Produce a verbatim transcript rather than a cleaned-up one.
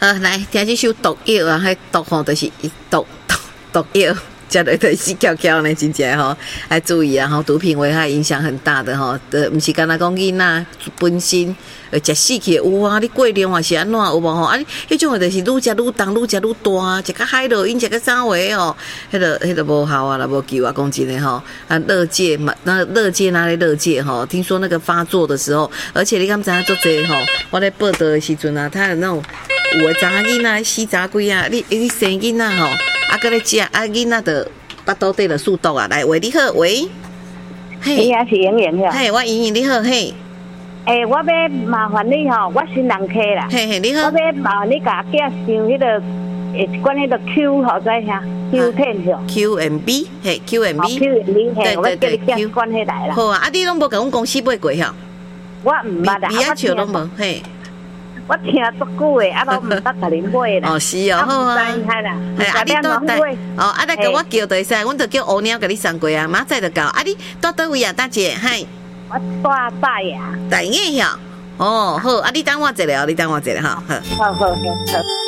好，来听这首毒药啊，迄毒吼就是毒毒毒药。食落都死翘翘呢，真正吼，要注意啊！吼，毒品危害影响很大的吼，的毋是干那讲囡仔本身呃食死去有啊，你过量啊是安怎有无吼？啊，迄种就是愈食愈重，愈食愈大，食甲海洛因，食甲啥话哦？迄个迄个无效啊，啦无救啊！讲真的吼，啊，乐界嘛，那乐界哪里乐界吼？听说那个发作的时候，而且你敢知影做这吼？我在报道的时阵啊，他有那种有的查囡仔死查几啊，你你生囡仔吼？啊，搁咧食啊，囡仔的巴肚底了速毒啊！来，喂，你好，喂， 嘿，也是莹莹嘿，我莹莹你好，嘿， 诶、欸，我要麻烦你吼，我新人客啦， 嘿嘿，你好， 我要麻烦你甲我介绍迄个诶，关迄个 Q 好在啥 Q 天是 Q M B， 嘿 ，Q M B，Q M B， 嘿，我叫你介关迄来啦。 好啊，啊，你拢无甲阮公司买过吼？ 我毋捌啦， 你啊笑拢无，嘿。 我听足久诶，啊，都毋捌甲恁买啦。 哦，是哦，好啊。 系啊，你倒带哦，啊，来甲我叫就会使，阮就叫乌鸟甲你送过啊，明仔载就到。啊，你住倒位啊，大姐？嗨， 我住大呀。 大眼遐。哦，好，啊，你等我一下哦，你等我一下哈。 好好好好。